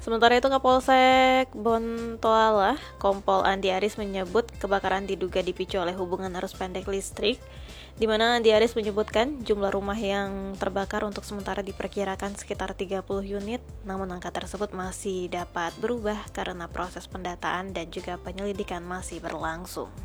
Sementara itu Kapolsek Bontoala, Kompol Andi Aris menyebut kebakaran diduga dipicu oleh hubungan arus pendek listrik, di mana Andi Aris menyebutkan jumlah rumah yang terbakar untuk sementara diperkirakan sekitar 30 unit, namun angka tersebut masih dapat berubah karena proses pendataan dan juga penyelidikan masih berlangsung.